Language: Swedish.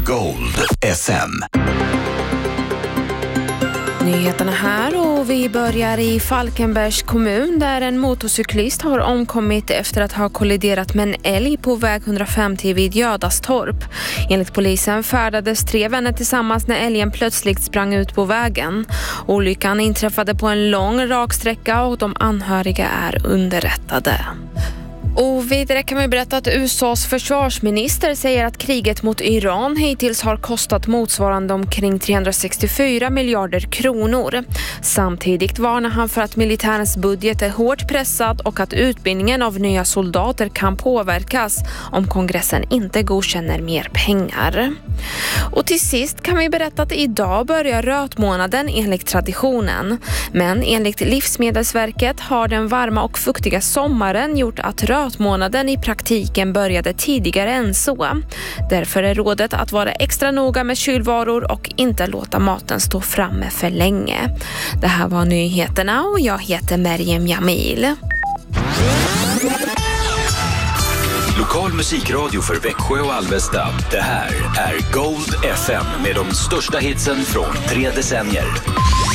Gold FM. Nyheterna här och vi börjar i Falkenbergs kommun där en motorcyklist har omkommit efter att ha kolliderat med en älg på väg 150 vid Gödastorp. Enligt polisen färdades 3 vänner tillsammans när älgen plötsligt sprang ut på vägen. Olyckan inträffade på en lång raksträcka och de anhöriga är underrättade. Och vidare kan vi berätta att USAs försvarsminister säger att kriget mot Iran hittills har kostat motsvarande omkring 364 miljarder kronor. Samtidigt varnar han för att militärens budget är hårt pressad och att utbildningen av nya soldater kan påverkas om kongressen inte godkänner mer pengar. Och till sist kan vi berätta att idag börjar rötmånaden enligt traditionen. Men enligt Livsmedelsverket har den varma och fuktiga sommaren gjort att rötmånaden i praktiken började tidigare än så. Därför är rådet att vara extra noga med kylvaror och inte låta maten stå framme för länge. Det här var nyheterna och jag heter Meriem Jamil. Lokal musikradio för Växjö och Alvesta. Det här är Gold FM med de största hitsen från 3 decennier.